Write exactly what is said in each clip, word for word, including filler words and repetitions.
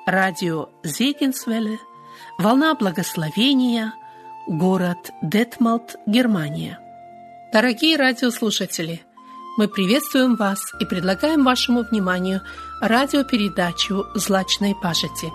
радио Зегенсвелле, волна благословения, город Детмалт, Германия. Дорогие радиослушатели, мы приветствуем вас и предлагаем вашему вниманию радиопередачу «Злачной пажити».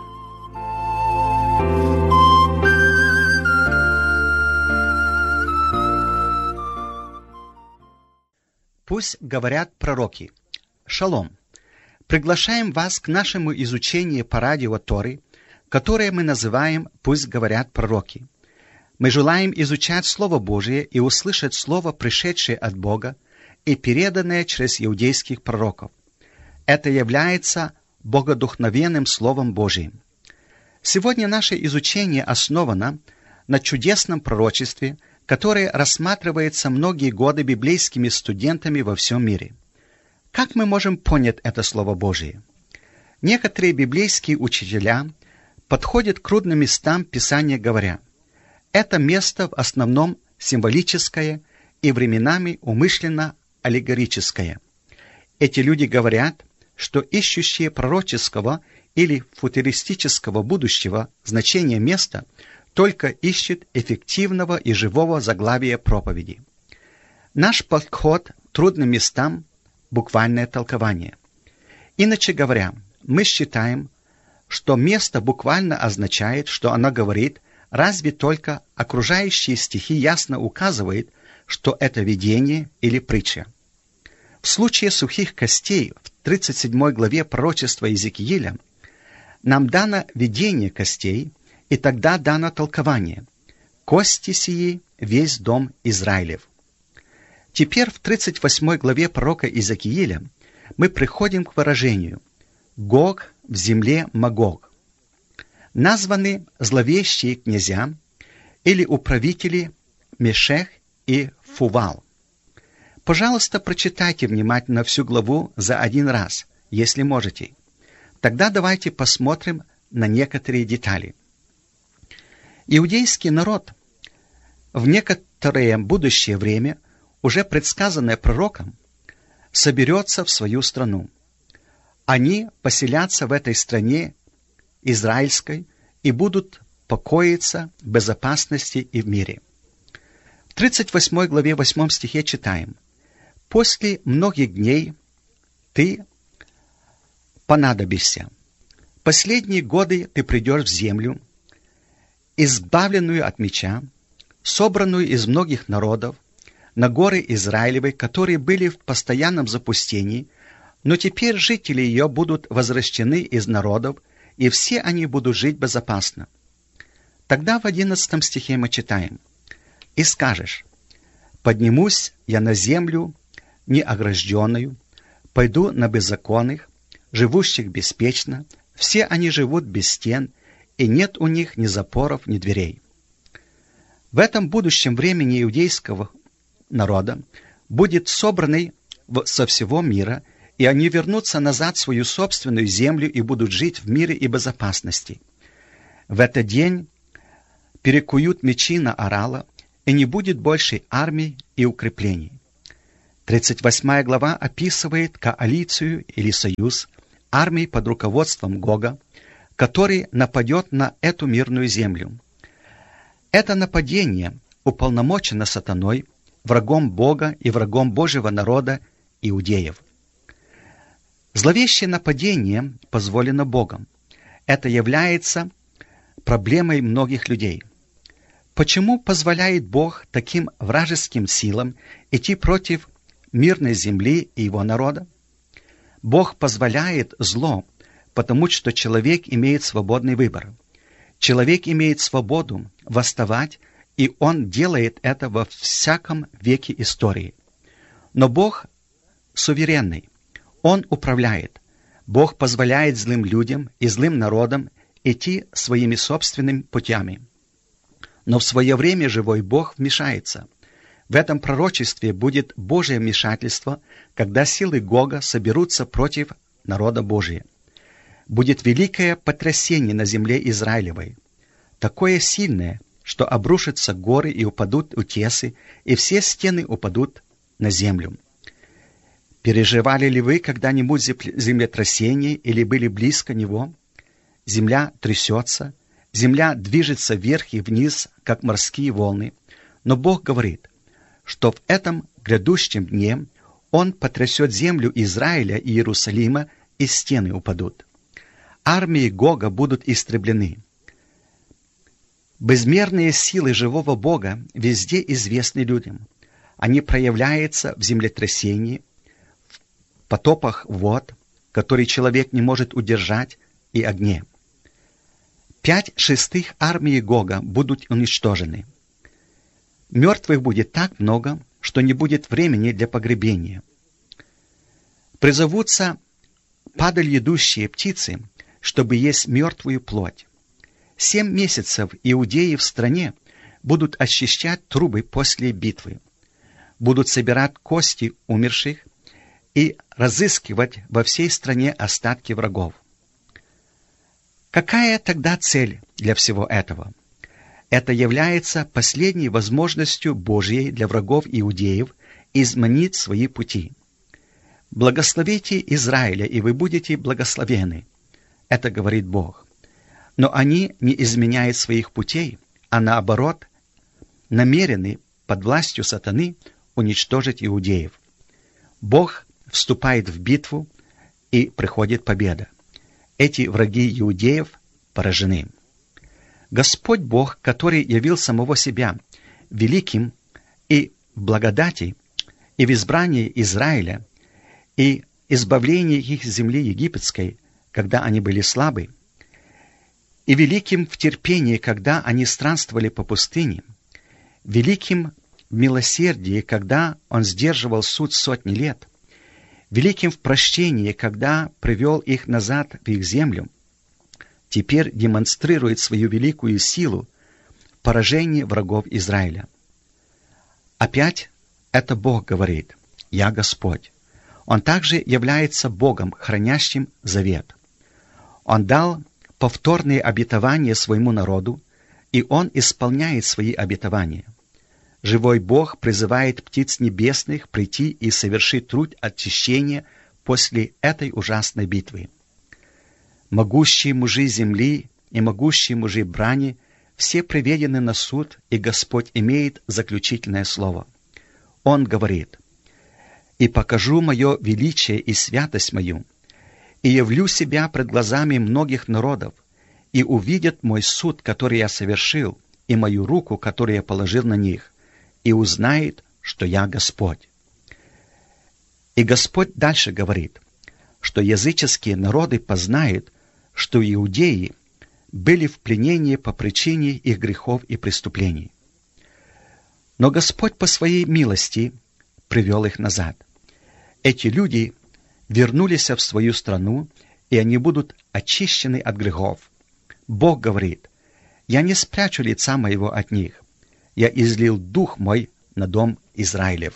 Пусть говорят пророки. Шалом! Приглашаем вас к нашему изучению по радио Торы, которое мы называем «Пусть говорят пророки». Мы желаем изучать Слово Божие и услышать Слово, пришедшее от Бога и переданное через иудейских пророков. Это является богодухновенным Словом Божиим. Сегодня наше изучение основано на чудесном пророчестве, которое рассматривается многие годы библейскими студентами во всем мире. Как мы можем понять это Слово Божие? Некоторые библейские учителя подходят к трудным местам Писания, говоря, это место в основном символическое и временами умышленно аллегорическое. Эти люди говорят, что ищущие пророческого или футуристического будущего значения места только ищет эффективного и живого заглавия проповеди. Наш подход к трудным местам – буквальное толкование. Иначе говоря, мы считаем, что место буквально означает, что оно говорит, разве только окружающие стихи ясно указывают, что это видение или притча. В случае сухих костей в тридцать седьмой главе пророчества Иезекииля нам дано видение костей, и тогда дано толкование. «Кости сии – весь дом Израилев». Теперь в тридцать восьмой главе пророка Иезекииля мы приходим к выражению «Гог в земле Магог». Названы зловещие князья или управители Мешех и Фувал. Пожалуйста, прочитайте внимательно всю главу за один раз, если можете. Тогда давайте посмотрим на некоторые детали. Иудейский народ в некоторое будущее время, уже предсказанное пророком, соберется в свою страну. Они поселятся в этой стране израильской и будут покоиться в безопасности и в мире. В тридцать восьмой главе восьмом стихе читаем: «После многих дней ты понадобишься. Последние годы ты придешь в землю, избавленную от меча, собранную из многих народов, на горы Израилевы, которые были в постоянном запустении, но теперь жители ее будут возвращены из народов, и все они будут жить безопасно». Тогда в одиннадцатом стихе мы читаем: «И скажешь: поднимусь я на землю неогражденную, пойду на беззаконных, живущих беспечно, все они живут без стен, и нет у них ни запоров, ни дверей». В этом будущем времени иудейского народа будет собранный со всего мира, и они вернутся назад в свою собственную землю и будут жить в мире и безопасности. В этот день перекуют мечи на орала, и не будет больше армий и укреплений. тридцать восьмая глава описывает коалицию или союз армий под руководством Гога, который нападет на эту мирную землю. Это нападение уполномочено сатаной, врагом Бога и врагом Божьего народа, иудеев. Зловещее нападение позволено Богом. Это является проблемой многих людей. Почему позволяет Бог таким вражеским силам идти против мирной земли и его народа? Бог позволяет зло, потому что человек имеет свободный выбор. Человек имеет свободу восставать, и он делает это во всяком веке истории. Но Бог суверенный. Он управляет. Бог позволяет злым людям и злым народам идти своими собственными путями. Но в свое время живой Бог вмешается. В этом пророчестве будет Божье вмешательство, когда силы Гога соберутся против народа Божия. Будет великое потрясение на земле Израилевой, такое сильное, что обрушатся горы и упадут утесы, и все стены упадут на землю. Переживали ли вы когда-нибудь землетрясение или были близко него? земля трясется, земля движется вверх и вниз, как морские волны. Но Бог говорит, что в этом грядущем дне Он потрясет землю Израиля и Иерусалима, и стены упадут. Армии Гога будут истреблены. Безмерные силы живого Бога везде известны людям. Они проявляются в землетрясении, в потопах вод, которые человек не может удержать, и огне. Пять шестых армии Гога будут уничтожены. Мертвых будет так много, что не будет времени для погребения. Призовутся падаль-едущие птицы, чтобы есть мертвую плоть. Семь месяцев иудеи в стране будут очищать трубы после битвы, будут собирать кости умерших и разыскивать во всей стране остатки врагов. Какая тогда цель для всего этого? Это является последней возможностью Божьей для врагов иудеев изменить свои пути. «Благословите Израиля, и вы будете благословены», — это говорит Бог. Но они не изменяют своих путей, а наоборот, намерены под властью сатаны уничтожить иудеев. Бог вступает в битву, и приходит победа. Эти враги иудеев поражены. Господь Бог, который явил самого себя великим и в благодати, и в избрании Израиля, и избавлении их земли египетской, когда они были слабы, и великим в терпении, когда они странствовали по пустыне, великим в милосердии, когда Он сдерживал суд сотни лет, великим в прощении, когда привел их назад в их землю, теперь демонстрирует свою великую силу в поражении врагов Израиля. Опять это Бог говорит: «Я Господь». Он также является Богом, хранящим завет. Он дал повторные обетования своему народу, и Он исполняет свои обетования. Живой Бог призывает птиц небесных прийти и совершить труд очищения после этой ужасной битвы. Могущие мужи земли и могущие мужи брани все приведены на суд, и Господь имеет заключительное слово. Он говорит: «И покажу мое величие и святость мою, и явлю себя пред глазами многих народов, и увидят мой суд, который я совершил, и мою руку, которую я положил на них, и узнает, что я Господь». И Господь дальше говорит, что языческие народы познают, что иудеи были в пленении по причине их грехов и преступлений. Но Господь по своей милости привел их назад. Эти люди вернулись в свою страну, и они будут очищены от грехов. Бог говорит: «Я не спрячу лица моего от них. Я излил дух мой на дом Израилев».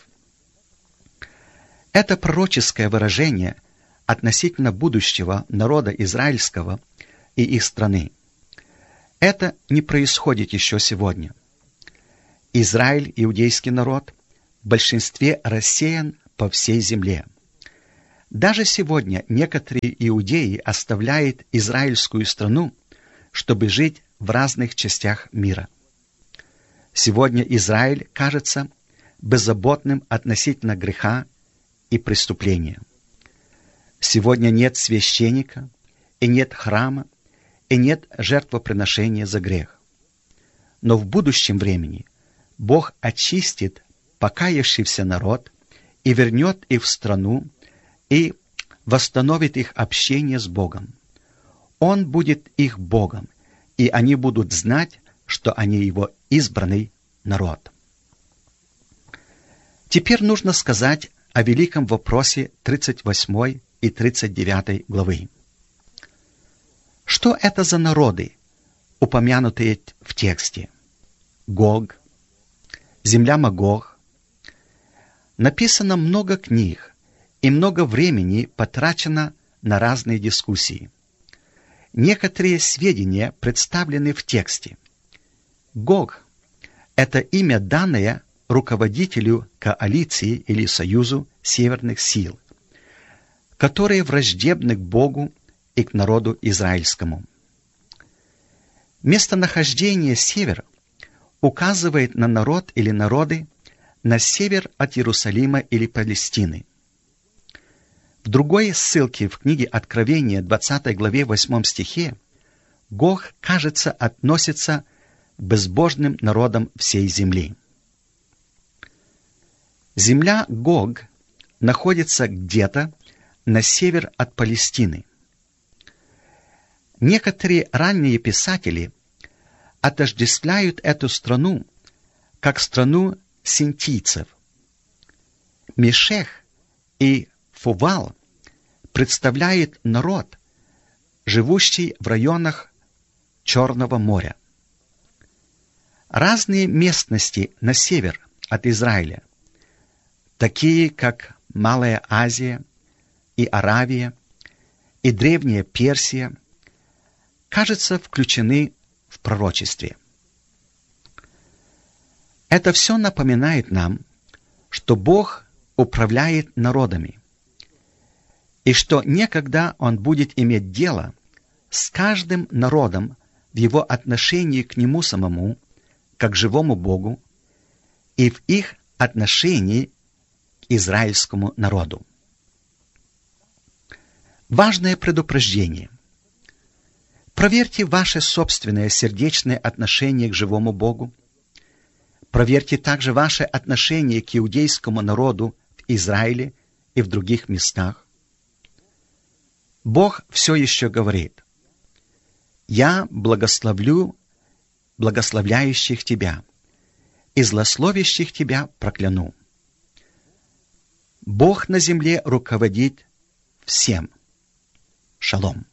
Это пророческое выражение относительно будущего народа израильского и их страны. Это не происходит еще сегодня. Израиль, иудейский народ, в большинстве рассеян по всей земле. Даже сегодня некоторые иудеи оставляют израильскую страну, чтобы жить в разных частях мира. Сегодня Израиль кажется беззаботным относительно греха и преступления. Сегодня нет священника, и нет храма, и нет жертвоприношения за грех. Но в будущем времени Бог очистит покаявшийся народ и вернет их в страну, и восстановит их общение с Богом. Он будет их Богом, и они будут знать, что они Его избранный народ. Теперь нужно сказать о великом вопросе тридцать восьмой и тридцать девятой главы. Что это за народы, упомянутые в тексте? Гог, земля Магог. Написано много книг, и много времени потрачено на разные дискуссии. Некоторые сведения представлены в тексте. Гог – это имя, данное руководителю коалиции или союзу северных сил, которые враждебны к Богу и к народу израильскому. Местонахождение «север» указывает на народ или народы на север от Иерусалима или Палестины. В другой ссылке в книге Откровения, двадцатой главе, восьмом стихе, Гог, кажется, относится к безбожным народам всей земли. Земля Гог находится где-то на север от Палестины. Некоторые ранние писатели отождествляют эту страну как страну синтийцев. Мешех и Фувал представляет народ, живущий в районах Черного моря. Разные местности на север от Израиля, такие как Малая Азия и Аравия и Древняя Персия, кажется, включены в пророчестве. Это все напоминает нам, что Бог управляет народами, и что некогда Он будет иметь дело с каждым народом в его отношении к Нему самому, как живому Богу, и в их отношении к израильскому народу. Важное предупреждение. Проверьте ваше собственное сердечное отношение к живому Богу. Проверьте также ваше отношение к иудейскому народу в Израиле и в других местах. Бог все еще говорит: «Я благословлю благословляющих тебя, и злословящих тебя прокляну». Бог на земле руководит всем. Шалом.